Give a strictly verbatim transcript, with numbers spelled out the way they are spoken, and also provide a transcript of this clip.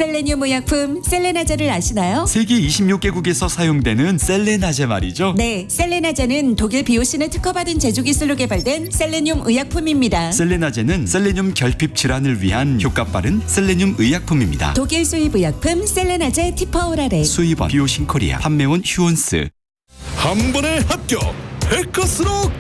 셀레늄 의약품 셀레나제를 아시나요? 세계 이십육 개국에서 사용되는 셀레나제 말이죠. 네, 셀레나제는 독일 비오신을 특허받은 제조 기술로 개발된 셀레늄 의약품입니다. 셀레나제는 셀레늄 결핍 질환을 위한 효과 빠른 셀레늄 의약품입니다. 독일 수입 의약품 셀레나제 티파오라레. 수입원 비오신 코리아, 판매원 휴온스. 한 번에 합격! 백커스로